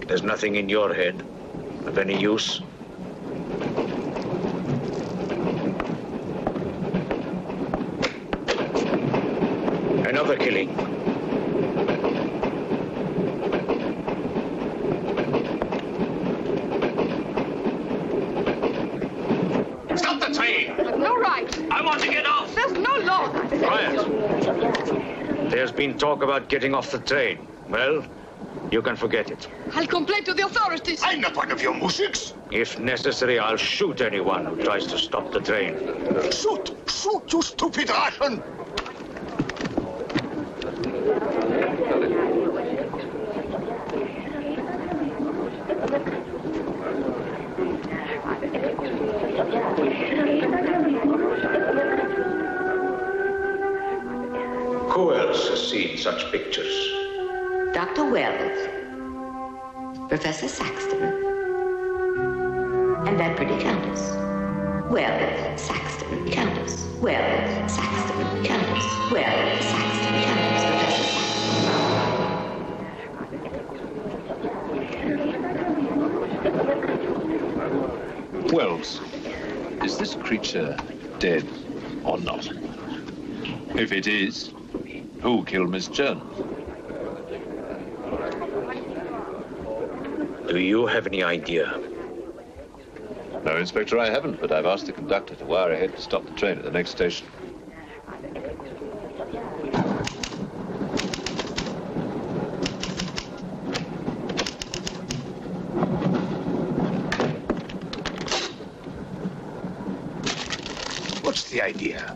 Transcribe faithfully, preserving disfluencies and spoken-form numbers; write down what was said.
There's nothing in your head of any use. Another killing. Stop the train! No right. I want to get off! There's no law. Quiet. There's been talk about getting off the train. Well, you can forget it. I'll complain to the authorities. I'm not one of your musics. If necessary, I'll shoot anyone who tries to stop the train. Shoot! Shoot, you stupid Russian! Who else has seen such pictures? Doctor Wells, Professor Saxton, and that pretty countess. Wells, Saxton, countess. Wells, Saxton, countess. Wells, Saxton, countess. Professor Saxton. Wells, is this creature dead or not? If it is, who killed Miss Jones? Do you have any idea? No, Inspector, I haven't, but I've asked the conductor to wire ahead to stop the train at the next station. What's the idea?